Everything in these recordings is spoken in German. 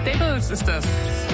Staples ist das.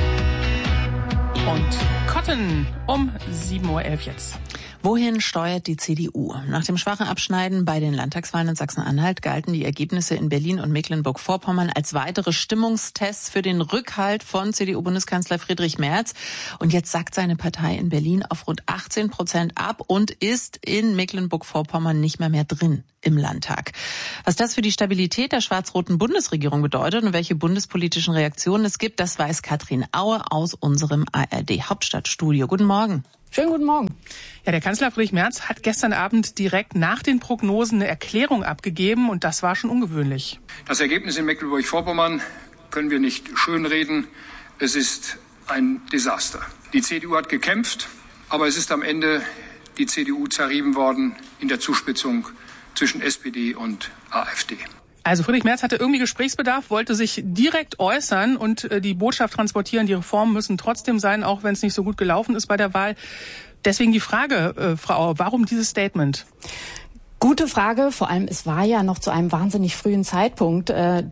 Und Cotton um 7.11 Uhr jetzt. Wohin steuert die CDU? Nach dem schwachen Abschneiden bei den Landtagswahlen in Sachsen-Anhalt galten die Ergebnisse in Berlin und Mecklenburg-Vorpommern als weitere Stimmungstests für den Rückhalt von CDU-Bundeskanzler Friedrich Merz. Und jetzt sackt seine Partei in Berlin auf rund 18% ab und ist in Mecklenburg-Vorpommern nicht mehr drin im Landtag. Was das für die Stabilität der schwarz-roten Bundesregierung bedeutet und welche bundespolitischen Reaktionen es gibt, das weiß Katrin Aue aus unserem ARD-Hauptstadtstudio. Guten Morgen. Schönen guten Morgen. Ja, der Kanzler Friedrich Merz hat gestern Abend direkt nach den Prognosen eine Erklärung abgegeben und das war schon ungewöhnlich. Das Ergebnis in Mecklenburg-Vorpommern können wir nicht schönreden. Es ist ein Desaster. Die CDU hat gekämpft, aber es ist am Ende die CDU zerrieben worden in der Zuspitzung zwischen SPD und AfD. Also Friedrich Merz hatte irgendwie Gesprächsbedarf, wollte sich direkt äußern und die Botschaft transportieren, die Reformen müssen trotzdem sein, auch wenn es nicht so gut gelaufen ist bei der Wahl. Deswegen die Frage, Frau Auer, warum dieses Statement? Gute Frage. Vor allem, es war ja noch zu einem wahnsinnig frühen Zeitpunkt.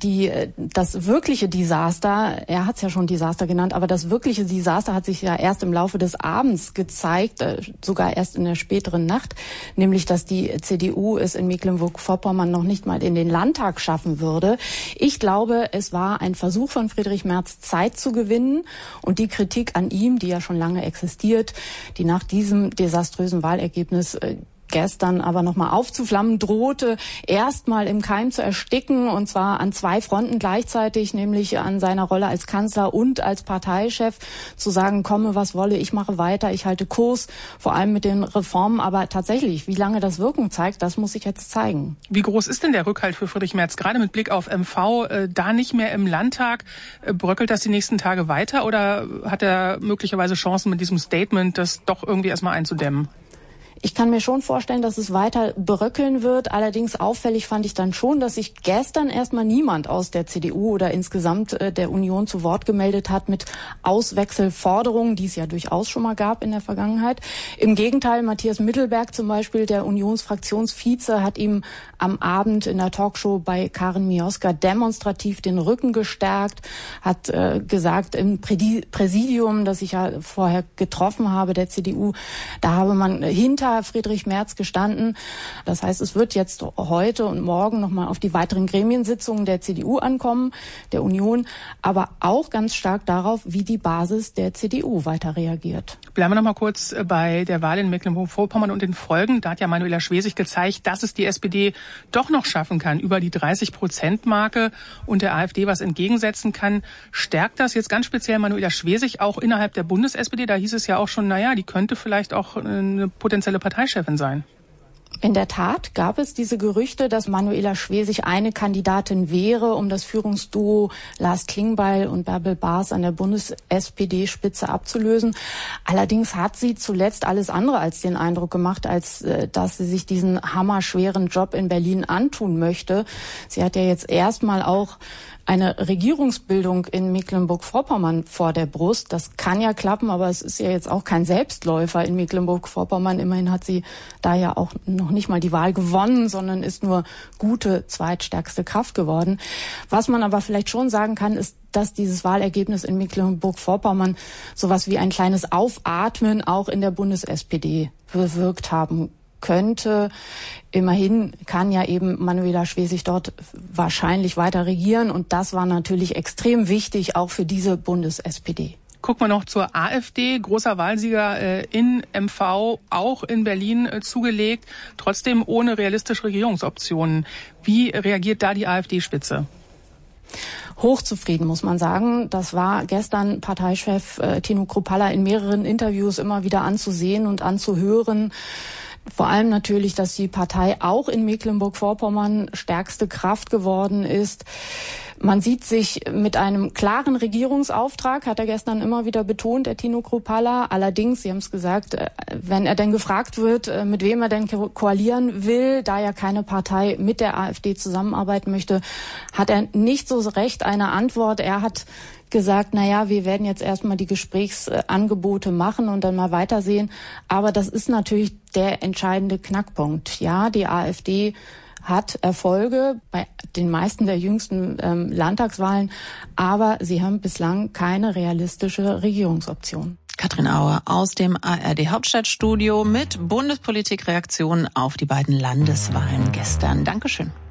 Das wirkliche Desaster, er hat es ja schon Desaster genannt, aber das wirkliche Desaster hat sich ja erst im Laufe des Abends gezeigt, sogar erst in der späteren Nacht, nämlich, dass die CDU es in Mecklenburg-Vorpommern noch nicht mal in den Landtag schaffen würde. Ich glaube, es war ein Versuch von Friedrich Merz, Zeit zu gewinnen und die Kritik an ihm, die ja schon lange existiert, die nach diesem desaströsen Wahlergebnis gestern aber nochmal aufzuflammen drohte, erstmal im Keim zu ersticken, und zwar an zwei Fronten gleichzeitig, nämlich an seiner Rolle als Kanzler und als Parteichef, zu sagen, komme was wolle, ich mache weiter, ich halte Kurs, vor allem mit den Reformen. Aber tatsächlich, wie lange das Wirkung zeigt, das muss sich jetzt zeigen. Wie groß ist denn der Rückhalt für Friedrich Merz, gerade mit Blick auf MV, da nicht mehr im Landtag? Bröckelt das die nächsten Tage weiter oder hat er möglicherweise Chancen mit diesem Statement, das doch irgendwie erstmal einzudämmen? Ich kann mir schon vorstellen, dass es weiter bröckeln wird. Allerdings auffällig fand ich dann schon, dass sich gestern erstmal niemand aus der CDU oder insgesamt der Union zu Wort gemeldet hat mit Auswechselforderungen, die es ja durchaus schon mal gab in der Vergangenheit. Im Gegenteil, Matthias Mittelberg zum Beispiel, der Unionsfraktionsvize, hat ihm am Abend in der Talkshow bei Karin Mioska demonstrativ den Rücken gestärkt, hat gesagt, im Präsidium, das ich ja vorher getroffen habe, der CDU, da habe man hinter Friedrich Merz gestanden. Das heißt, es wird jetzt heute und morgen nochmal auf die weiteren Gremiensitzungen der CDU ankommen, der Union, aber auch ganz stark darauf, wie die Basis der CDU weiter reagiert. Bleiben wir noch mal kurz bei der Wahl in Mecklenburg-Vorpommern und den Folgen. Da hat ja Manuela Schwesig gezeigt, dass es die SPD doch noch schaffen kann, über die 30%-Marke und der AfD was entgegensetzen kann. Stärkt das jetzt ganz speziell Manuela Schwesig auch innerhalb der Bundes-SPD? Da hieß es ja auch schon, naja, die könnte vielleicht auch eine potenzielle Parteichefin sein. In der Tat gab es diese Gerüchte, dass Manuela Schwesig eine Kandidatin wäre, um das Führungsduo Lars Klingbeil und Bärbel Baas an der Bundes-SPD-Spitze abzulösen. Allerdings hat sie zuletzt alles andere als den Eindruck gemacht, als dass sie sich diesen hammerschweren Job in Berlin antun möchte. Sie hat ja jetzt erstmal auch eine Regierungsbildung in Mecklenburg-Vorpommern vor der Brust. Das kann ja klappen, aber es ist ja jetzt auch kein Selbstläufer in Mecklenburg-Vorpommern. Immerhin hat sie da ja auch noch nicht mal die Wahl gewonnen, sondern ist nur gute zweitstärkste Kraft geworden. Was man aber vielleicht schon sagen kann, ist, dass dieses Wahlergebnis in Mecklenburg-Vorpommern sowas wie ein kleines Aufatmen auch in der Bundes-SPD bewirkt haben könnte. Immerhin kann ja eben Manuela Schwesig dort wahrscheinlich weiter regieren und das war natürlich extrem wichtig, auch für diese Bundes-SPD. Gucken wir noch zur AfD. Großer Wahlsieger in MV, auch in Berlin zugelegt, trotzdem ohne realistische Regierungsoptionen. Wie reagiert da die AfD-Spitze? Hochzufrieden, muss man sagen. Das war gestern Parteichef Tino Kruppalla in mehreren Interviews immer wieder anzusehen und anzuhören. Vor allem natürlich, dass die Partei auch in Mecklenburg-Vorpommern stärkste Kraft geworden ist. Man sieht sich mit einem klaren Regierungsauftrag, hat er gestern immer wieder betont, der Tino Kruppalla. Allerdings, Sie haben es gesagt, wenn er denn gefragt wird, mit wem er denn koalieren will, da ja keine Partei mit der AfD zusammenarbeiten möchte, hat er nicht so recht eine Antwort. Er hat gesagt, naja, wir werden jetzt erstmal die Gesprächsangebote machen und dann mal weitersehen. Aber das ist natürlich der entscheidende Knackpunkt. Ja, die AfD hat Erfolge bei den meisten der jüngsten Landtagswahlen, aber sie haben bislang keine realistische Regierungsoption. Katrin Auer aus dem ARD Hauptstadtstudio mit Bundespolitik-Reaktionen auf die beiden Landeswahlen gestern. Dankeschön.